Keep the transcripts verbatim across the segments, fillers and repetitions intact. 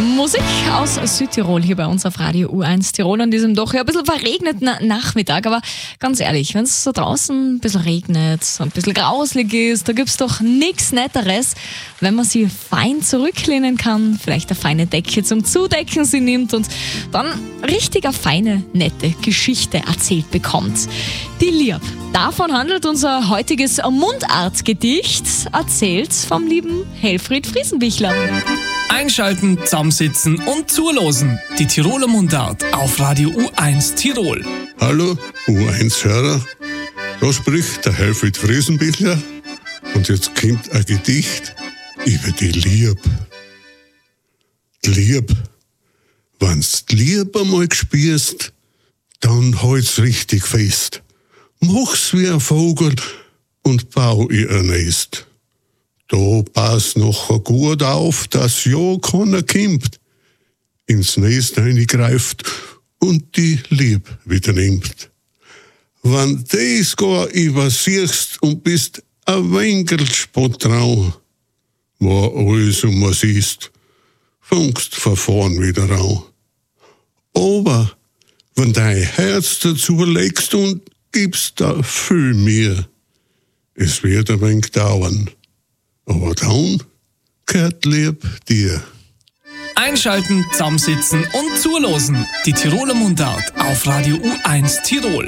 Musik aus Südtirol hier bei uns auf Radio U eins Tirol an diesem doch ja ein bisschen verregneten Nachmittag. Aber ganz ehrlich, wenn es so draußen ein bisschen regnet, ein bisschen grauslig ist, da gibt's doch nichts Netteres, wenn man sie fein zurücklehnen kann, vielleicht eine feine Decke zum Zudecken sie nimmt und dann richtig eine feine, nette Geschichte erzählt bekommt. Die Lieb. Davon handelt unser heutiges Mundartgedicht, erzählt vom lieben Helfried Friesenbichler. Einschalten, zusammensitzen und zulosen. Die Tiroler Mundart auf Radio U eins Tirol. Hallo, U eins-Hörer. Da spricht der Helfried Friesenbichler und jetzt kommt ein Gedicht über die Lieb. Die Lieb. Wenn's die Lieb einmal gespürst, dann halt's richtig fest. Mach's wie ein Vogel und bau ihr ein Nest. Da pass noch gut auf, dass ja keiner kommt, ins Nest reingreift und die Lieb wieder nimmt. Wenn des gar übersiehst und bist ein Winkel spottrau, wo alles um was ist, fängst von vorn wieder an. Aber wenn dein Herz dazu legst und gibst da viel mehr, es wird ein wenig dauern. Aber dann gehört Lieb dir. Einschalten, zusammensitzen und zulosen. Die Tiroler Mundart auf Radio U eins Tirol.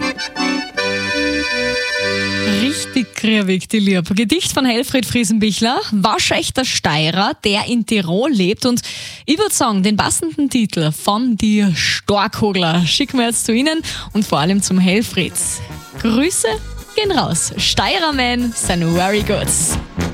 Richtig kriegig, die Lieb. Gedicht von Helfried Friesenbichler, waschechter Steirer, der in Tirol lebt. Und ich würde sagen, den passenden Titel von die Storkogler schicken wir jetzt zu Ihnen und vor allem zum Helfried. Grüße gehen raus. Steirerman, sind very good.